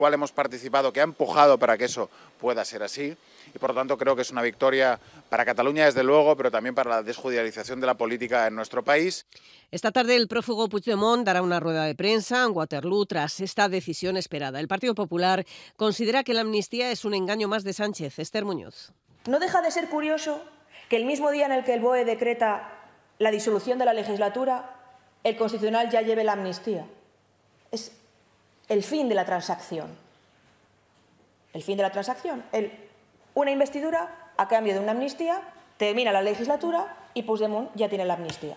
cual hemos participado, que ha empujado para que eso pueda ser así. Y por lo tanto creo que es una victoria para Cataluña, desde luego, pero también para la desjudicialización de la política en nuestro país. Esta tarde el prófugo Puigdemont dará una rueda de prensa en Waterloo tras esta decisión esperada. El Partido Popular considera que la amnistía es un engaño más de Sánchez. Esther Muñoz. No deja de ser curioso que el mismo día en el que el BOE decreta la disolución de la legislatura, el Constitucional ya lleve la amnistía. Es el fin de la transacción. El fin de la transacción. Una investidura a cambio de una amnistía, termina la legislatura y Puigdemont ya tiene la amnistía.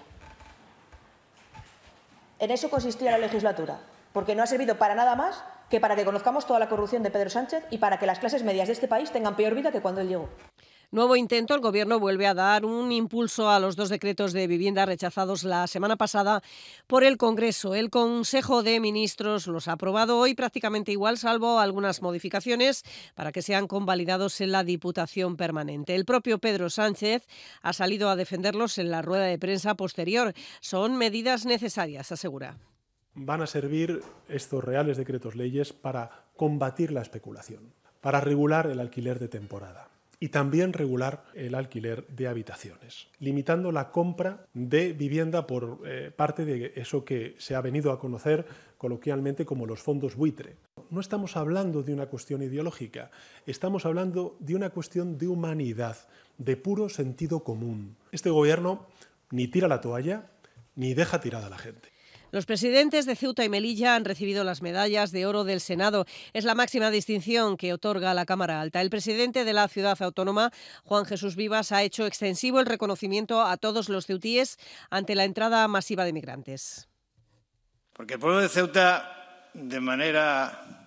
En eso consistía la legislatura, porque no ha servido para nada más que para que conozcamos toda la corrupción de Pedro Sánchez y para que las clases medias de este país tengan peor vida que cuando él llegó. Nuevo intento, el Gobierno vuelve a dar un impulso a los 2 decretos de vivienda rechazados la semana pasada por el Congreso. El Consejo de Ministros los ha aprobado hoy prácticamente igual, salvo algunas modificaciones para que sean convalidados en la Diputación Permanente. El propio Pedro Sánchez ha salido a defenderlos en la rueda de prensa posterior. Son medidas necesarias, asegura. Van a servir estos reales decretos leyes para combatir la especulación, para regular el alquiler de temporada. Y también regular el alquiler de habitaciones, limitando la compra de vivienda por parte de eso que se ha venido a conocer coloquialmente como los fondos buitre. No estamos hablando de una cuestión ideológica, estamos hablando de una cuestión de humanidad, de puro sentido común. Este gobierno ni tira la toalla ni deja tirada a la gente. Los presidentes de Ceuta y Melilla han recibido las medallas de oro del Senado. Es la máxima distinción que otorga la Cámara Alta. El presidente de la ciudad autónoma, Juan Jesús Vivas, ha hecho extensivo el reconocimiento a todos los ceutíes ante la entrada masiva de migrantes. Porque el pueblo de Ceuta, de manera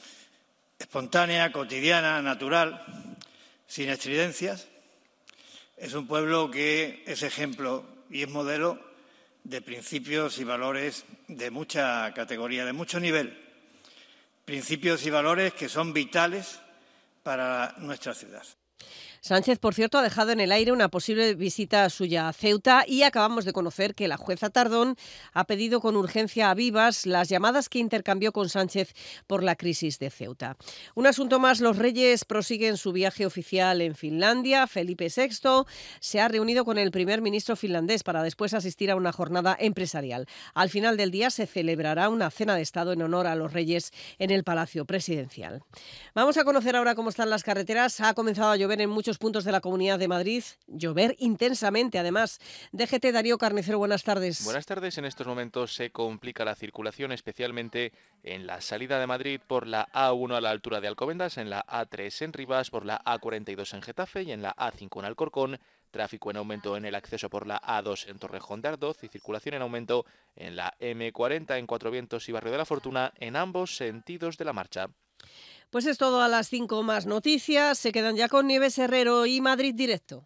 espontánea, cotidiana, natural, sin estridencias, es un pueblo que es ejemplo y es modelo de principios y valores de mucha categoría, de mucho nivel. Principios y valores que son vitales para nuestra ciudad. Sánchez, por cierto, ha dejado en el aire una posible visita suya a Ceuta y acabamos de conocer que la jueza Tardón ha pedido con urgencia a Vivas las llamadas que intercambió con Sánchez por la crisis de Ceuta. Un asunto más, los reyes prosiguen su viaje oficial en Finlandia. Felipe VI se ha reunido con el primer ministro finlandés para después asistir a una jornada empresarial. Al final del día se celebrará una cena de Estado en honor a los reyes en el Palacio Presidencial. Vamos a conocer ahora cómo están las carreteras. Ha comenzado a llover en muchos puntos de la Comunidad de Madrid, llover intensamente además. DGT, Darío Carnicero, buenas tardes. Buenas tardes. En estos momentos se complica la circulación, especialmente en la salida de Madrid por la A1 a la altura de Alcobendas, en la A3 en Rivas, por la A42 en Getafe y en la A5 en Alcorcón. Tráfico en aumento en el acceso por la A2 en Torrejón de Ardoz y circulación en aumento en la M40 en Cuatro Vientos y Barrio de la Fortuna en ambos sentidos de la marcha. Pues es todo. A las 5 más noticias. Se quedan ya con Nieves Herrero y Madrid Directo.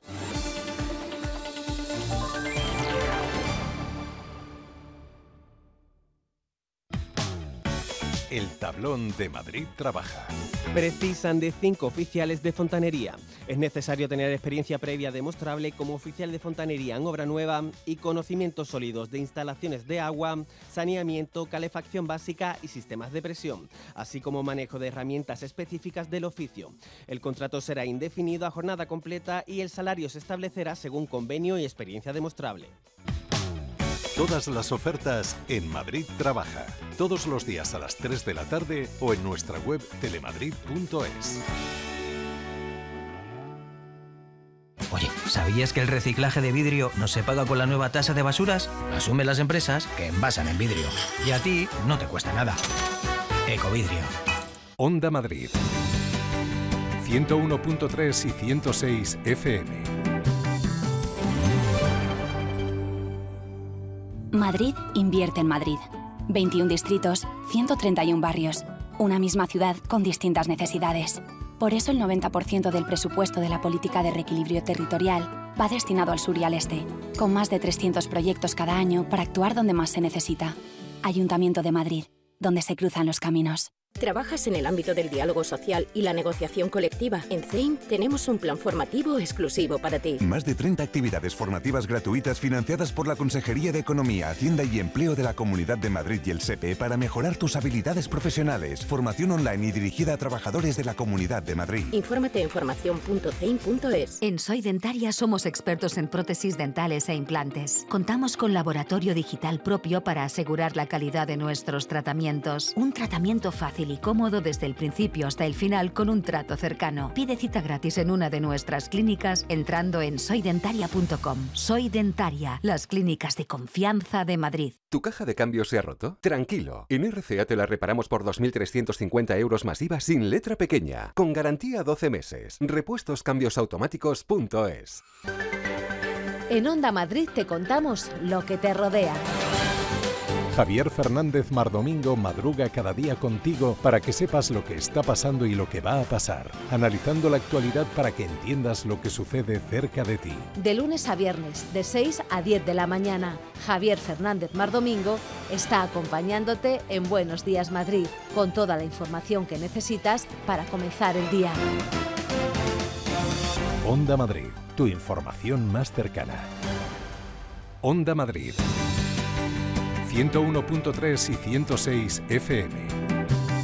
El tablón de Madrid trabaja. Precisan de 5 oficiales de fontanería. Es necesario tener experiencia previa demostrable como oficial de fontanería en obra nueva y conocimientos sólidos de instalaciones de agua, saneamiento, calefacción básica y sistemas de presión, así como manejo de herramientas específicas del oficio. El contrato será indefinido a jornada completa y el salario se establecerá según convenio y experiencia demostrable. Todas las ofertas en Madrid Trabaja. Todos los días a las 3 de la tarde o en nuestra web telemadrid.es. Oye, ¿sabías que el reciclaje de vidrio no se paga con la nueva tasa de basuras? Asumen las empresas que envasan en vidrio. Y a ti no te cuesta nada. Ecovidrio. Onda Madrid. 101.3 y 106 FM. Madrid invierte en Madrid. 21 distritos, 131 barrios. Una misma ciudad con distintas necesidades. Por eso el 90% del presupuesto de la política de reequilibrio territorial va destinado al sur y al este, con más de 300 proyectos cada año para actuar donde más se necesita. Ayuntamiento de Madrid, donde se cruzan los caminos. ¿Trabajas en el ámbito del diálogo social y la negociación colectiva? En CEIM tenemos un plan formativo exclusivo para ti. Más de 30 actividades formativas gratuitas financiadas por la Consejería de Economía, Hacienda y Empleo de la Comunidad de Madrid y el SEPE para mejorar tus habilidades profesionales. Formación online y dirigida a trabajadores de la Comunidad de Madrid. Infórmate en formación.ceim.es. En Soy Dentaria somos expertos en prótesis dentales e implantes. Contamos con laboratorio digital propio para asegurar la calidad de nuestros tratamientos. Un tratamiento fácil y cómodo desde el principio hasta el final con un trato cercano. Pide cita gratis en una de nuestras clínicas entrando en soydentaria.com. Soy Dentaria, las clínicas de confianza de Madrid. ¿Tu caja de cambio se ha roto? Tranquilo, en RCA te la reparamos por 2.350 euros más IVA sin letra pequeña, con garantía 12 meses. Repuestoscambiosautomáticos.es. En Onda Madrid te contamos lo que te rodea. Javier Fernández Mardomingo madruga cada día contigo para que sepas lo que está pasando y lo que va a pasar, analizando la actualidad para que entiendas lo que sucede cerca de ti. De lunes a viernes, de 6 a 10 de la mañana, Javier Fernández Mardomingo está acompañándote en Buenos Días Madrid, con toda la información que necesitas para comenzar el día. Onda Madrid, tu información más cercana. Onda Madrid. 101.3 y 106 FM.